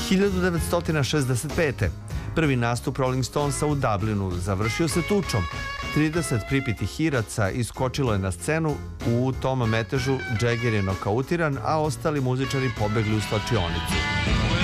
1965. Prvi nastup Rolling Stonesa u Dublinu završio se tučom. 30 pripitih Iraca iskočilo je na scenu, u tom metežu Jagger je nokautiran, a ostali muzičari pobegli u slačionicu.